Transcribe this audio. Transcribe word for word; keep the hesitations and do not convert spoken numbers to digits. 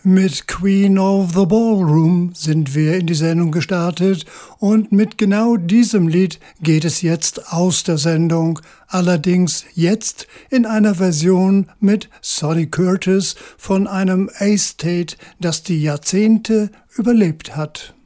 Mit Queen of the Ballroom sind wir in die Sendung gestartet und mit genau diesem Lied geht es jetzt aus der Sendung, allerdings jetzt in einer Version mit Sonny Curtis von einem A-State, das die Jahrzehnte überlebt hat.